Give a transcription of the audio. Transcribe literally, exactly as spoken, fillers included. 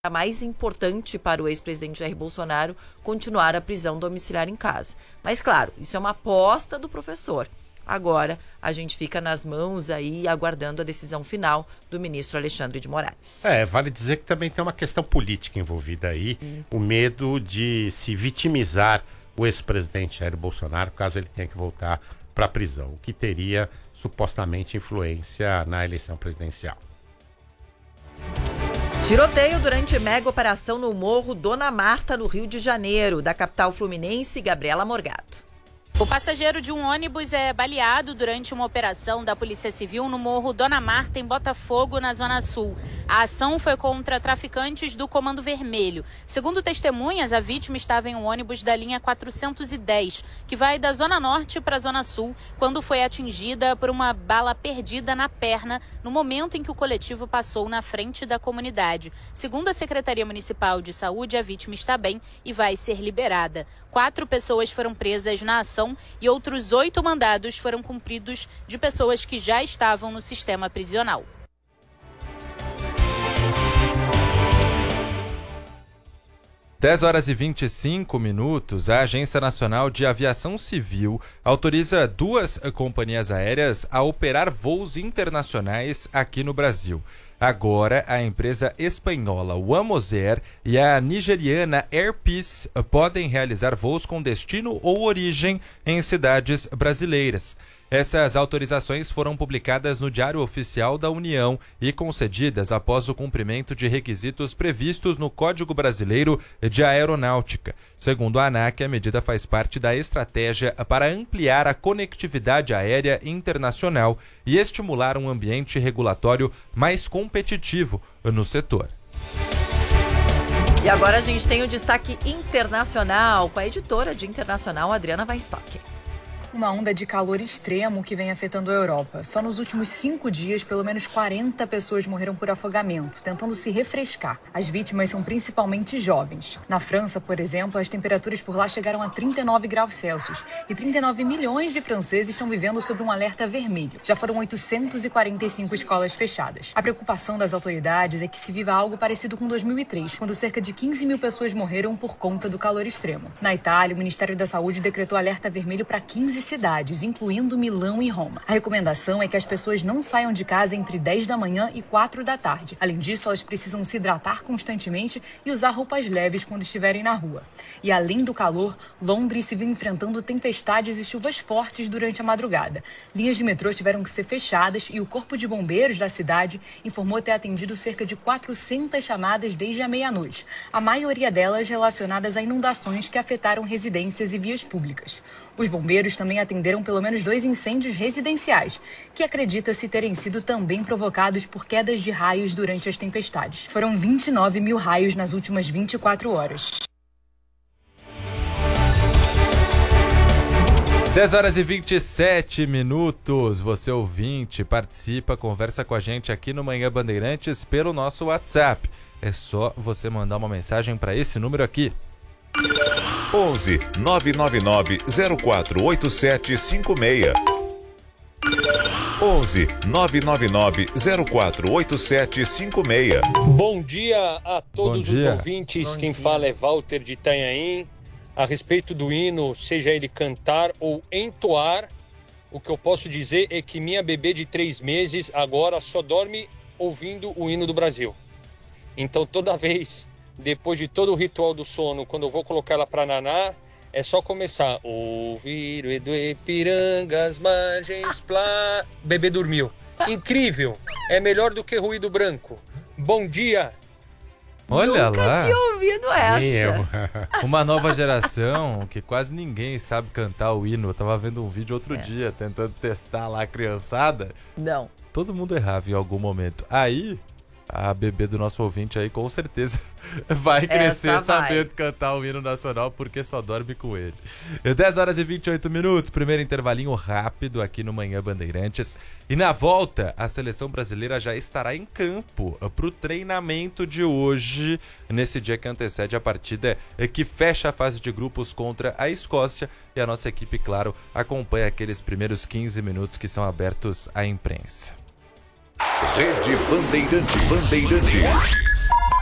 mais importante para o ex-presidente Jair Bolsonaro continuar a prisão domiciliar em casa. Mas, claro, isso é uma aposta do professor. Agora, a gente fica nas mãos aí, aguardando a decisão final do ministro Alexandre de Moraes. É, vale dizer que também tem uma questão política envolvida aí, hum. o medo de se vitimizar o ex-presidente Jair Bolsonaro, caso ele tenha que voltar para a prisão, o que teria supostamente influência na eleição presidencial. Tiroteio durante mega operação no Morro Dona Marta, no Rio de Janeiro. Da capital fluminense, Gabriela Morgado. O passageiro de um ônibus é baleado durante uma operação da Polícia Civil no Morro Dona Marta, em Botafogo, na Zona Sul. A ação foi contra traficantes do Comando Vermelho. Segundo testemunhas, a vítima estava em um ônibus da linha quatrocentos e dez, que vai da Zona Norte para a Zona Sul, quando foi atingida por uma bala perdida na perna no momento em que o coletivo passou na frente da comunidade. Segundo a Secretaria Municipal de Saúde, a vítima está bem e vai ser liberada. Quatro pessoas foram presas na ação e outros oito mandados foram cumpridos de pessoas que já estavam no sistema prisional. dez horas e vinte e cinco minutos, a Agência Nacional de Aviação Civil autoriza duas companhias aéreas a operar voos internacionais aqui no Brasil. Agora, a empresa espanhola Wamos Air e a nigeriana Air Peace podem realizar voos com destino ou origem em cidades brasileiras. Essas autorizações foram publicadas no Diário Oficial da União e concedidas após o cumprimento de requisitos previstos no Código Brasileiro de Aeronáutica. Segundo a ANAC, a medida faz parte da estratégia para ampliar a conectividade aérea internacional e estimular um ambiente regulatório mais competitivo no setor. E agora a gente tem o destaque internacional com a editora de Internacional, Adriana Weinstock. Uma onda de calor extremo que vem afetando a Europa. Só nos últimos cinco dias, pelo menos quarenta pessoas morreram por afogamento, tentando se refrescar. As vítimas são principalmente jovens. Na França, por exemplo, as temperaturas por lá chegaram a trinta e nove graus Celsius e trinta e nove milhões de franceses estão vivendo sob um alerta vermelho. Já foram oitocentas e quarenta e cinco escolas fechadas. A preocupação das autoridades é que se viva algo parecido com dois mil e três, quando cerca de quinze mil pessoas morreram por conta do calor extremo. Na Itália, o Ministério da Saúde decretou alerta vermelho para quinze cidades, incluindo Milão e Roma. A recomendação é que as pessoas não saiam de casa entre dez da manhã e quatro da tarde. Além disso, elas precisam se hidratar constantemente e usar roupas leves quando estiverem na rua. E além do calor, Londres se viu enfrentando tempestades e chuvas fortes durante a madrugada. Linhas de metrô tiveram que ser fechadas e o Corpo de Bombeiros da cidade informou ter atendido cerca de quatrocentas chamadas desde a meia-noite, a maioria delas relacionadas a inundações que afetaram residências e vias públicas. Os bombeiros também atenderam pelo menos dois incêndios residenciais, que acredita-se terem sido também provocados por quedas de raios durante as tempestades. Foram vinte e nove mil raios nas últimas vinte e quatro horas. dez horas e vinte e sete minutos. Você ouvinte, participa, conversa com a gente aqui no Manhã Bandeirantes pelo nosso WhatsApp. É só você mandar uma mensagem para esse número aqui. onze nove nove nove zero quatro oito sete cinco seis. onze nove nove nove zero quatro oito sete cinco seis. Bom dia a todos Bom dia. os ouvintes. Bom Quem dia. fala é Walter de Itanhaém. A respeito do hino, seja ele cantar ou entoar, o que eu posso dizer é que minha bebê de três meses agora só dorme ouvindo o hino do Brasil. Então toda vez, depois de todo o ritual do sono, quando eu vou colocar ela para nanar, é só começar. Ouvir o Edu Ipiranga, as margens, plá... Bebê dormiu. Incrível! É melhor do que ruído branco. Bom dia! Olha Nunca lá, tinha ouvido essa. Nem eu. uma nova geração que quase ninguém sabe cantar o hino. Eu tava vendo um vídeo outro É. dia, tentando testar lá a criançada. Não. Todo mundo errava em algum momento. Aí, a bebê do nosso ouvinte aí com certeza vai crescer Essa vai. sabendo cantar o hino nacional porque só dorme com ele. dez horas e vinte e oito minutos, primeiro intervalinho rápido aqui no Manhã Bandeirantes. E na volta, a seleção brasileira já estará em campo para o treinamento de hoje, nesse dia que antecede a partida que fecha a fase de grupos contra a Escócia. E a nossa equipe, claro, acompanha aqueles primeiros quinze minutos que são abertos à imprensa. Rede Bandeirantes. Bandeirantes.